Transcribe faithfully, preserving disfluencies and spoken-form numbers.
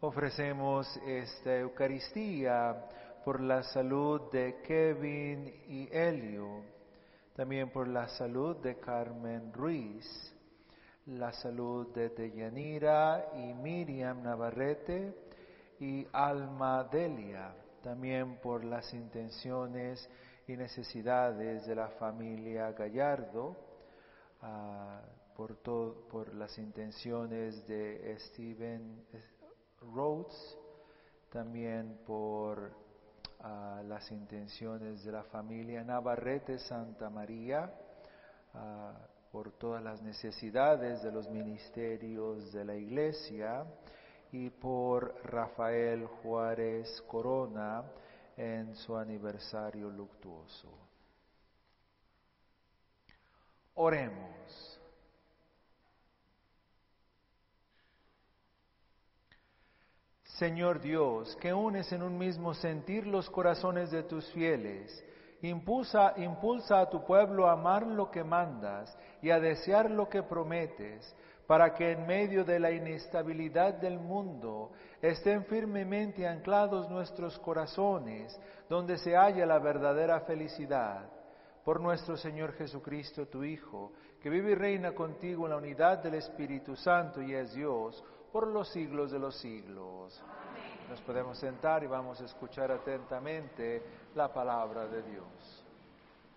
Ofrecemos esta Eucaristía por la salud de Kevin y Elio, también por la salud de Carmen Ruiz, la salud de Deyanira y Miriam Navarrete y Alma Delia, también por las intenciones y necesidades de la familia Gallardo, uh, por, todo, por las intenciones de Steven Rhodes, también por uh, las intenciones de la familia Navarrete Santa María, uh, por todas las necesidades de los ministerios de la Iglesia y por Rafael Juárez Corona en su aniversario luctuoso. Oremos. Señor Dios, que unes en un mismo sentir los corazones de tus fieles, impulsa, impulsa a tu pueblo a amar lo que mandas y a desear lo que prometes, para que en medio de la inestabilidad del mundo estén firmemente anclados nuestros corazones, donde se halla la verdadera felicidad. Por nuestro Señor Jesucristo, tu Hijo, que vive y reina contigo en la unidad del Espíritu Santo y es Dios, por los siglos de los siglos. Amén. Nos podemos sentar y vamos a escuchar atentamente la palabra de Dios.